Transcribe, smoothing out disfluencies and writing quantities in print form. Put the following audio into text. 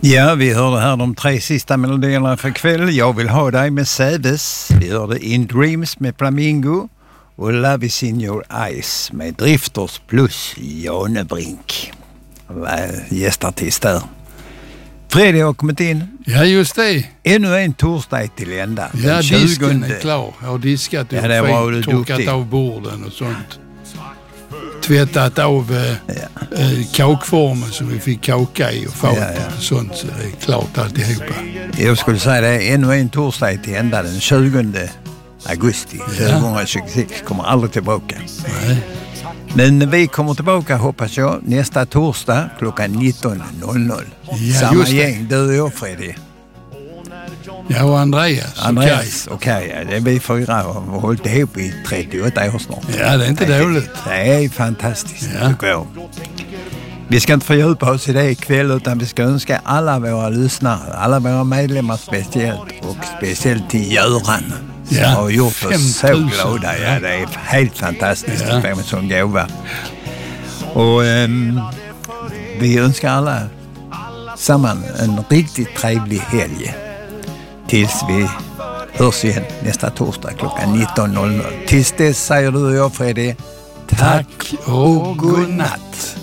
Ja, vi hörde här de 3 sista melodierna för kväll. Jag vill ha dig med Säves. Vi hörde In Dreams med Flamingo och Love is in your eyes med Drifters plus Janebrink. Gästartist där. Fredrik har kommit in. Ja, just det. Ännu en torsdag till ända. Ja, disken är klar. Jag har diskat och torkat av borden och sånt. Tvättat av kakformen som vi fick kaka i och fat och sånt, så det är klart alltihopa. Jag skulle säga det är ännu en torsdag till ända den 20 augusti 2026 kommer aldrig tillbaka. Nej. Men vi kommer tillbaka, hoppas jag, nästa torsdag klockan 19.00. Ja, samma gäng, du och jag, Fredrik. Ja, och Andreas. Okej. Det är vi 4 och har hållit ihop i 38 år snart. Ja, det är inte dåligt. Det är fantastiskt, tycker jag. Vi ska inte fördjupa oss i det ikväll, utan vi ska önska alla våra lyssnare, alla våra medlemmar speciellt, och speciellt till Göran. Som har gjort oss så glada. Ja, det är helt fantastiskt att få en sån gåva. Och vi önskar alla samman en riktigt trevlig helg. Tills vi hörs igen nästa torsdag klockan 19.00. Tills dess säger du och jag, Fredrik, tack och godnatt.